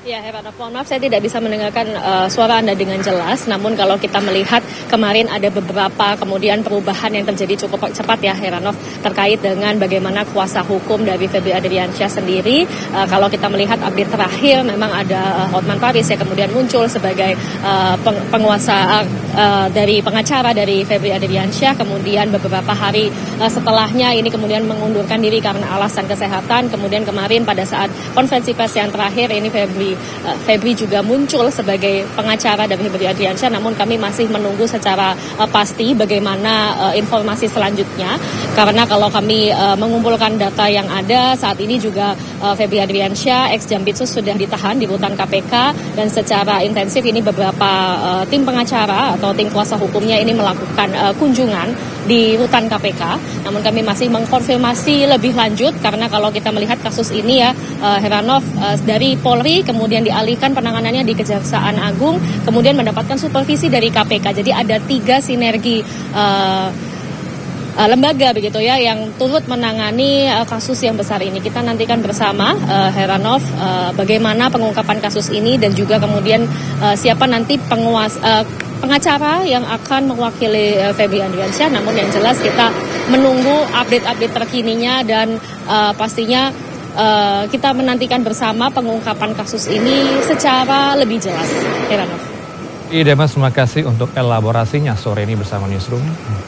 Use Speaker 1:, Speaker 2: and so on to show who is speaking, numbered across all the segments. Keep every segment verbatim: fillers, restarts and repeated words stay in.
Speaker 1: Ya, Heranov, mohon maaf saya tidak bisa mendengarkan uh, suara Anda dengan jelas. Namun kalau kita melihat kemarin ada beberapa kemudian perubahan yang terjadi cukup cepat ya, Heranov, terkait dengan bagaimana kuasa hukum dari Febri Adriansyah sendiri. Uh, kalau kita melihat update terakhir, memang ada uh, Hotman Paris yang kemudian muncul sebagai uh, peng- penguasa uh, uh, dari pengacara dari Febri Adriansyah. Kemudian beberapa hari uh, setelahnya ini kemudian mengundurkan diri karena alasan kesehatan. Kemudian kemarin pada saat konferensi pers yang terakhir ini Febri Uh, Febri juga muncul sebagai pengacara dari Febri Adriansyah, namun kami masih menunggu secara uh, pasti bagaimana uh, informasi selanjutnya, karena kalau kami uh, mengumpulkan data yang ada saat ini juga uh, Febri Adriansyah ex Jampitsus sudah ditahan di rutan K P K, dan secara intensif ini beberapa uh, tim pengacara atau tim kuasa hukumnya ini melakukan uh, kunjungan di rutan K P K. Namun kami masih mengkonfirmasi lebih lanjut, karena kalau kita melihat kasus ini ya uh, Heranov, uh, dari Polri kemudian dialihkan penanganannya di Kejaksaan Agung, kemudian mendapatkan supervisi dari K P K. Jadi ada tiga sinergi uh, uh, lembaga begitu ya yang turut menangani uh, kasus yang besar ini. Kita nantikan bersama uh, Heranov uh, bagaimana pengungkapan kasus ini, dan juga kemudian uh, siapa nanti penguasa uh, pengacara yang akan mewakili uh, Febri Adriansyah. Namun yang jelas kita menunggu update-update terkininya, dan uh, pastinya uh, kita menantikan bersama pengungkapan kasus ini secara lebih jelas. Heranov.
Speaker 2: Demas, terima kasih untuk elaborasinya sore ini bersama Newsroom.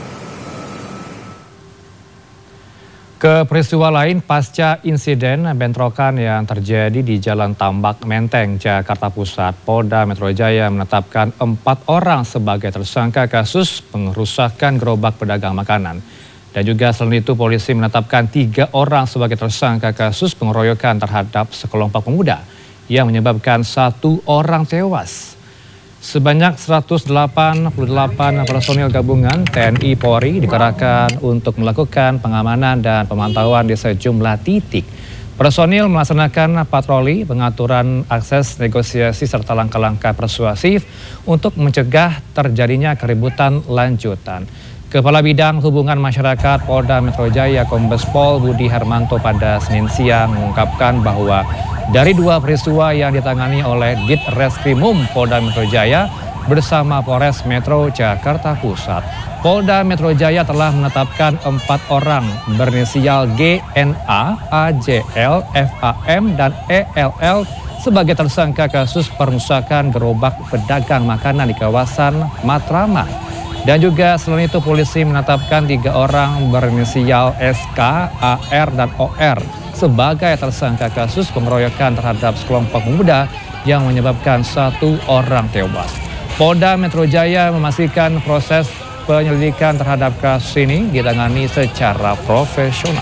Speaker 2: Ke peristiwa lain pasca insiden bentrokan yang terjadi di Jalan Tambak Menteng, Jakarta Pusat, Polda Metro Jaya menetapkan empat orang sebagai tersangka kasus pengerusakan gerobak pedagang makanan. Dan juga selain itu polisi menetapkan tiga orang sebagai tersangka kasus pengeroyokan terhadap sekelompok pemuda yang menyebabkan satu orang tewas. Sebanyak seratus delapan puluh delapan personil gabungan T N I Polri dikerahkan untuk melakukan pengamanan dan pemantauan di sejumlah titik. Personil melaksanakan patroli, pengaturan akses negosiasi serta langkah-langkah persuasif untuk mencegah terjadinya keributan lanjutan. Kepala Bidang Hubungan Masyarakat Polda Metro Jaya Kombes Pol Budi Hermanto pada Senin siang mengungkapkan bahwa dari dua peristiwa yang ditangani oleh Ditreskrimum Polda Metro Jaya bersama Polres Metro Jakarta Pusat, Polda Metro Jaya telah menetapkan empat orang berinisial G N A, A J L, F A M, dan E L L sebagai tersangka kasus perusakan gerobak pedagang makanan di kawasan Matraman. Dan juga selain itu polisi menetapkan tiga orang berinisial S K, A R, dan O R sebagai tersangka kasus pengeroyokan terhadap sekelompok pemuda yang menyebabkan satu orang tewas. Polda Metro Jaya memastikan proses penyelidikan terhadap kasus ini ditangani secara profesional.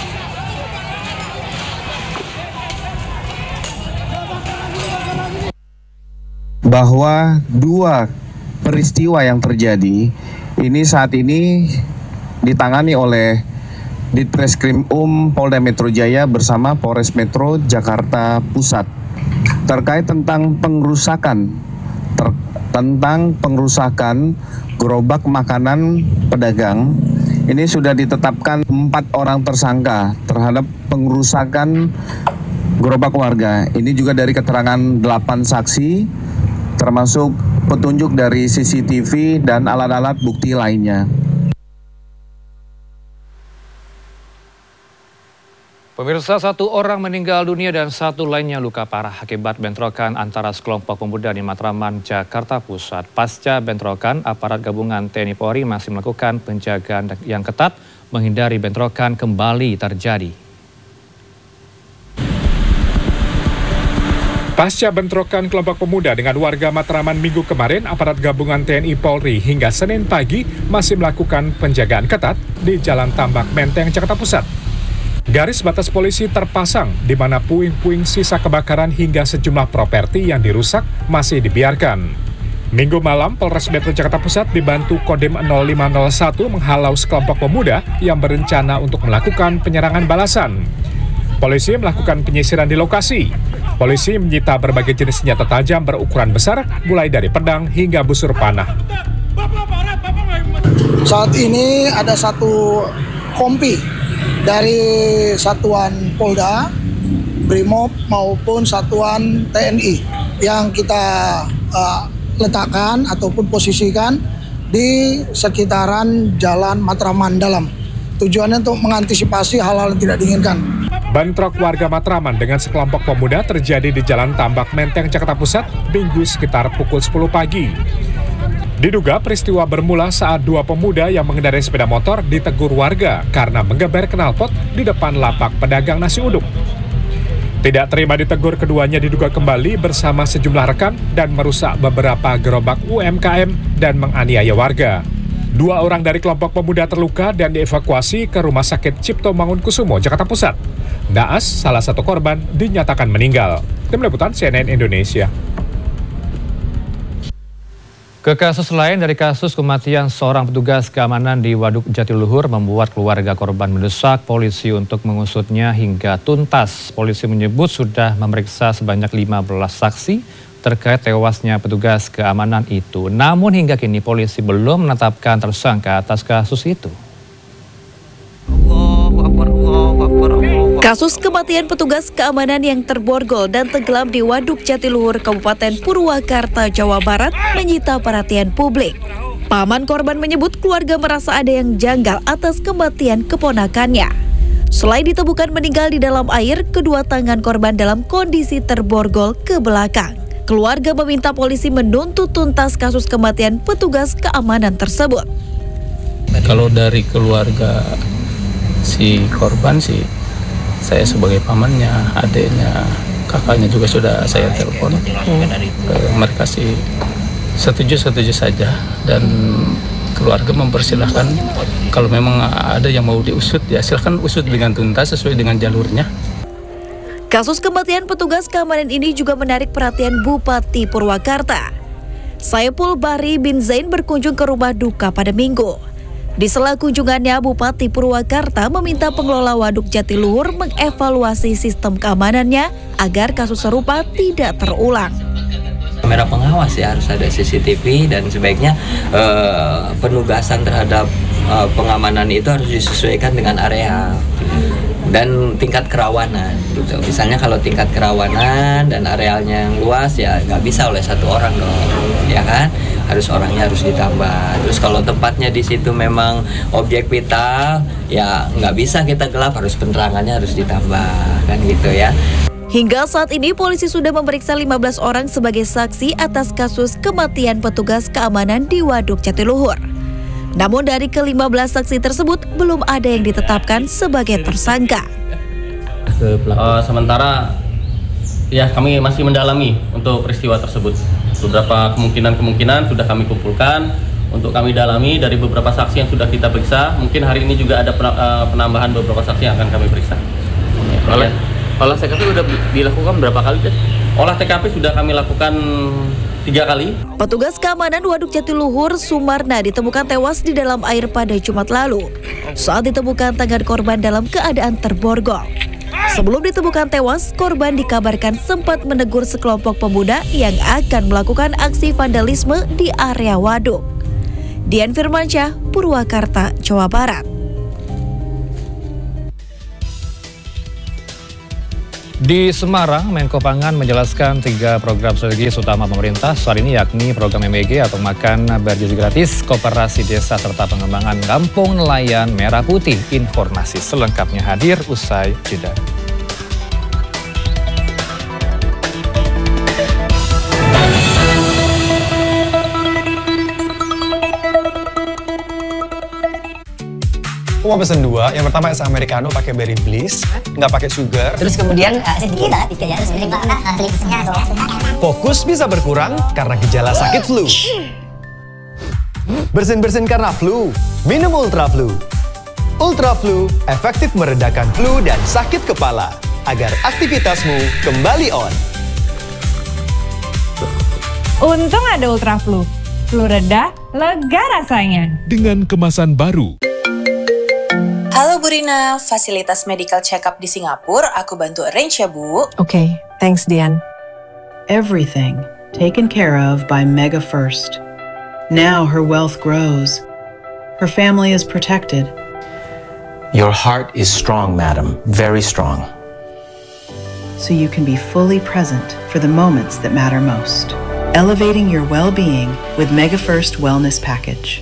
Speaker 3: Bahwa dua peristiwa yang terjadi ini saat ini ditangani oleh Ditreskrimum Polda Metro Jaya bersama Polres Metro Jakarta Pusat terkait tentang pengerusakan ter, tentang pengerusakan gerobak makanan pedagang. Ini sudah ditetapkan empat orang tersangka terhadap pengerusakan gerobak warga. Ini juga dari keterangan delapan saksi, termasuk petunjuk dari C C T V dan alat-alat bukti lainnya.
Speaker 2: Pemirsa, satu orang meninggal dunia dan satu lainnya luka parah akibat bentrokan antara sekelompok pemuda di Matraman, Jakarta Pusat. Pasca bentrokan, aparat gabungan T N I Polri masih melakukan penjagaan yang ketat menghindari bentrokan kembali terjadi.
Speaker 4: Pasca bentrokan kelompok pemuda dengan warga Matraman minggu kemarin, aparat gabungan T N I Polri hingga Senin pagi masih melakukan penjagaan ketat di Jalan Tambak Menteng, Jakarta Pusat. Garis batas polisi terpasang di mana puing-puing sisa kebakaran hingga sejumlah properti yang dirusak masih dibiarkan. Minggu malam, Polres Metro Jakarta Pusat dibantu Kodim nol lima nol satu menghalau sekelompok pemuda yang berencana untuk melakukan penyerangan balasan. Polisi melakukan penyisiran di lokasi. Polisi menyita berbagai jenis senjata tajam berukuran besar, mulai dari pedang hingga busur panah.
Speaker 5: Saat ini ada satu kompi dari satuan Polda, Brimob maupun satuan T N I yang kita uh, letakkan ataupun posisikan di sekitaran Jalan Matraman Dalam. Tujuannya untuk mengantisipasi hal-hal yang tidak diinginkan.
Speaker 4: Bentrok warga Matraman dengan sekelompok pemuda terjadi di Jalan Tambak Menteng, Jakarta Pusat, Minggu sekitar pukul sepuluh pagi. Diduga peristiwa bermula saat dua pemuda yang mengendarai sepeda motor ditegur warga karena menggeber knalpot di depan lapak pedagang nasi uduk. Tidak terima ditegur, keduanya diduga kembali bersama sejumlah rekan dan merusak beberapa gerobak U M K M dan menganiaya warga. Dua orang dari kelompok pemuda terluka dan dievakuasi ke Rumah Sakit Cipto Mangunkusumo, Jakarta Pusat. Naas, salah satu korban, dinyatakan meninggal. Tim Liputan C N N Indonesia.
Speaker 2: Ke kasus lain, dari kasus kematian seorang petugas keamanan di Waduk Jatiluhur membuat keluarga korban mendesak polisi untuk mengusutnya hingga tuntas. Polisi menyebut sudah memeriksa sebanyak lima belas saksi terkait tewasnya petugas keamanan itu. Namun hingga kini polisi belum menetapkan tersangka atas kasus itu.
Speaker 6: Kasus kematian petugas keamanan yang terborgol dan tenggelam di Waduk Jatiluhur, Kabupaten Purwakarta, Jawa Barat menyita perhatian publik. Paman korban menyebut keluarga merasa ada yang janggal atas kematian keponakannya. Selain ditemukan meninggal di dalam air, kedua tangan korban dalam kondisi terborgol ke belakang. Keluarga meminta polisi menuntut tuntas kasus kematian petugas keamanan tersebut.
Speaker 7: Kalau dari keluarga si korban sih, saya sebagai pamannya, adiknya, kakaknya juga sudah saya telepon. Hmm. Mereka sih setuju-setuju saja dan keluarga mempersilahkan kalau memang ada yang mau diusut, ya silahkan usut dengan tuntas sesuai dengan jalurnya.
Speaker 6: Kasus kematian petugas keamanan ini juga menarik perhatian Bupati Purwakarta. Saiful Bahri bin Zain berkunjung ke rumah duka pada Minggu. Di sela kunjungannya, Bupati Purwakarta meminta pengelola Waduk Jatiluhur mengevaluasi sistem keamanannya agar kasus serupa tidak terulang.
Speaker 8: Kamera pengawas ya, harus ada C C T V dan sebaiknya eh, penugasan terhadap eh, pengamanan itu harus disesuaikan dengan area dan tingkat kerawanan gitu. Misalnya kalau tingkat kerawanan dan arealnya yang luas ya nggak bisa oleh satu orang dong, ya kan? Harus orangnya harus ditambah. Terus kalau tempatnya di situ memang objek vital, ya nggak bisa kita gelap, harus penerangannya harus ditambah, kan gitu ya.
Speaker 6: Hingga saat ini polisi sudah memeriksa lima belas orang sebagai saksi atas kasus kematian petugas keamanan di Waduk Jatiluhur. Namun dari ke-lima belas saksi tersebut belum ada yang ditetapkan sebagai tersangka.
Speaker 7: Uh, sementara ya kami masih mendalami untuk peristiwa tersebut. Beberapa kemungkinan-kemungkinan sudah kami kumpulkan untuk kami dalami dari beberapa saksi yang sudah kita periksa. Mungkin hari ini juga ada penambahan beberapa saksi yang akan kami periksa. Oleh olah T K P sudah dilakukan berapa kali? Olah T K P sudah kami lakukan tiga kali.
Speaker 6: Petugas keamanan Waduk Jatiluhur Sumarna ditemukan tewas di dalam air pada Jumat lalu. Saat ditemukan tangan korban dalam keadaan terborgol. Sebelum ditemukan tewas, korban dikabarkan sempat menegur sekelompok pemuda yang akan melakukan aksi vandalisme di area waduk. Dian Firmansyah, Purwakarta, Jawa Barat.
Speaker 2: Di Semarang, Menko Pangan menjelaskan tiga program strategis utama pemerintah saat ini, yakni program M B G atau Makan Bergizi Gratis, Koperasi Desa, serta pengembangan Kampung Nelayan Merah Putih. Informasi selengkapnya hadir usai jeda.
Speaker 9: Aku mau pesen dua. Yang pertama es americano pakai berry bliss, nggak pakai sugar.
Speaker 10: Terus kemudian uh, sedikit tiga ya,
Speaker 9: Fokus bisa berkurang karena gejala sakit flu. Bersin-bersin karena flu, minum Ultra Flu. Ultra Flu efektif meredakan flu dan sakit kepala agar aktivitasmu kembali on.
Speaker 11: Untung ada Ultra Flu. Flu reda, lega rasanya.
Speaker 4: Dengan kemasan baru.
Speaker 12: Halo Bu Rina, fasilitas medical check-up di Singapura, aku bantu arrange ya Bu.
Speaker 13: Okay, thanks Dian. Everything taken care of by Mega First. Now her wealth grows. Her family is protected.
Speaker 14: Your heart is strong, madam, very strong.
Speaker 13: so you can be fully present for the moments that matter most. Elevating your well-being with MegaFirst Wellness Package.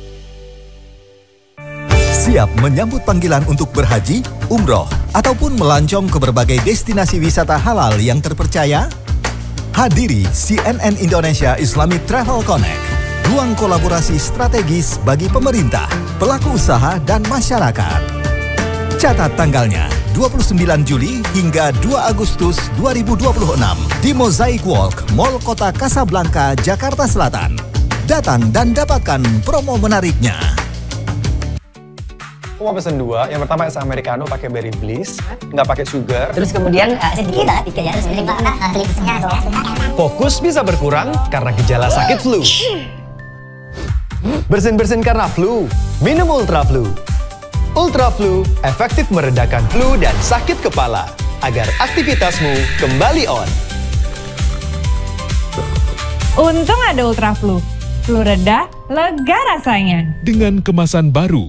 Speaker 14: Siap menyambut panggilan untuk berhaji, umroh, ataupun melancong ke berbagai destinasi wisata halal yang terpercaya? Hadiri C N N Indonesia Islamic Travel Connect, ruang kolaborasi strategis bagi pemerintah, pelaku usaha, dan masyarakat. Catat tanggalnya, dua puluh sembilan Juli hingga dua Agustus dua ribu dua puluh enam di Mosaic Walk, Mall Kota Kasablanka, Jakarta Selatan. Datang dan dapatkan promo menariknya.
Speaker 15: Aku mau pesen dua, yang pertama es americano pakai berry bliss, nggak pakai sugar.
Speaker 10: Terus kemudian uh, sedikit lah, tiga ya, terus kemudian
Speaker 9: Fokus bisa berkurang karena gejala sakit flu. Bersin-bersin karena flu, minum Ultra Flu. Ultra Flu efektif meredakan flu dan sakit kepala agar aktivitasmu kembali on.
Speaker 11: Untung ada Ultra Flu. Flu reda, lega rasanya.
Speaker 4: Dengan kemasan baru.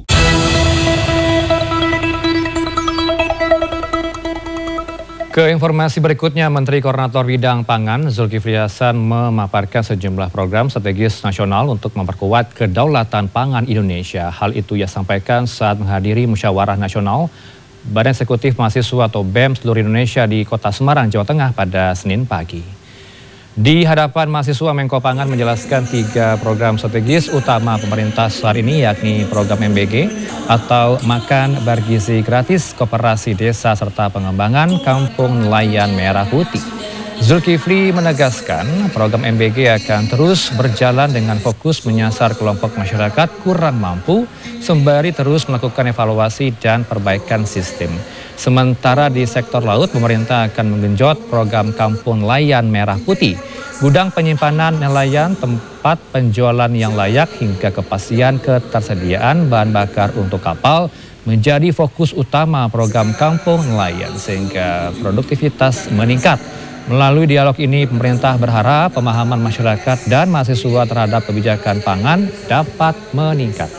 Speaker 2: Ke informasi berikutnya, Menteri Koordinator Bidang Pangan Zulkifli Hasan memaparkan sejumlah program strategis nasional untuk memperkuat kedaulatan pangan Indonesia. Hal itu ia sampaikan saat menghadiri Musyawarah Nasional Badan Eksekutif Mahasiswa atau B E M seluruh Indonesia di Kota Semarang, Jawa Tengah pada Senin pagi. Di hadapan mahasiswa, Menko Pangan menjelaskan tiga program strategis utama pemerintah saat ini, yakni program M B G atau Makan Bergizi Gratis, Koperasi Desa, serta pengembangan Kampung Nelayan Merah Putih. Zulkifli menegaskan program M B G akan terus berjalan dengan fokus menyasar kelompok masyarakat kurang mampu, sembari terus melakukan evaluasi dan perbaikan sistem. Sementara di sektor laut, pemerintah akan menggenjot program Kampung Nelayan Merah Putih, gudang penyimpanan nelayan, tempat penjualan yang layak, hingga kepastian ketersediaan bahan bakar untuk kapal menjadi fokus utama program Kampung Nelayan sehingga produktivitas meningkat. Melalui dialog ini, pemerintah berharap pemahaman masyarakat dan mahasiswa terhadap kebijakan pangan dapat meningkat.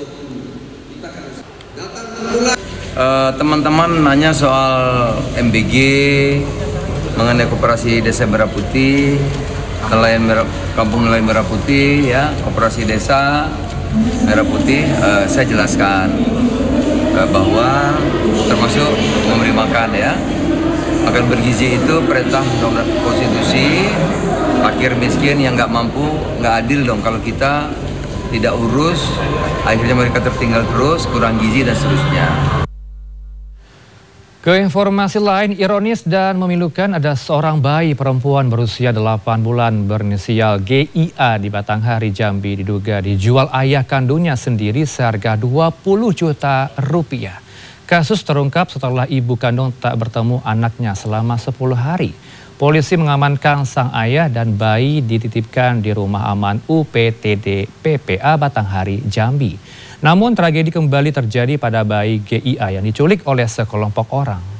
Speaker 16: Teman-teman uh, nanya soal M B G, mengenai Koperasi Desa Merah Putih, nelayan merah, Kampung Nelayan Merah Putih, ya, Koperasi Desa Merah Putih. Uh, saya jelaskan uh, bahwa termasuk memberi makan, ya. Makan bergizi itu perintah konstitusi. Fakir miskin yang nggak mampu, nggak adil dong kalau kita tidak urus, akhirnya mereka tertinggal terus, kurang gizi dan seterusnya.
Speaker 2: Ke informasi lain, ironis dan memilukan, ada seorang bayi perempuan berusia delapan bulan berinisial G I A di Batanghari, Jambi diduga dijual ayah kandungnya sendiri seharga dua puluh juta rupiah. Kasus terungkap setelah ibu kandung tak bertemu anaknya selama sepuluh hari. Polisi mengamankan sang ayah dan bayi dititipkan di rumah aman U P T D P P A Batanghari, Jambi. Namun tragedi kembali terjadi pada bayi G I A yang diculik oleh sekelompok orang.